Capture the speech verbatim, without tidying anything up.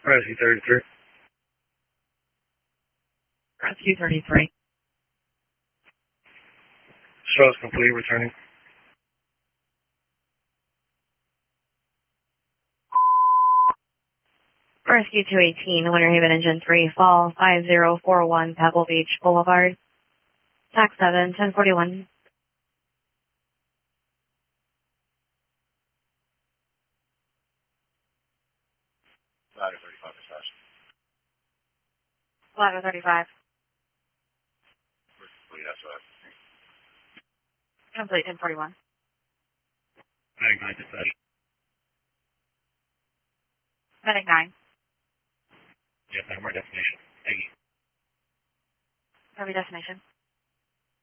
Rescue thirty-three. Rescue thirty-three. Show is complete, returning. Rescue two eighteen, Winter Haven Engine three, fall five zero four one, Pebble Beach Boulevard. Tax seven, ten forty-one. Ladder thirty-five, dispatch. Ladder thirty-five. Complete, that's right. Complete, ten forty-one. Medic nine, dispatch. Medic nine. Yes, ma'am, our destination. Thank you. Every destination.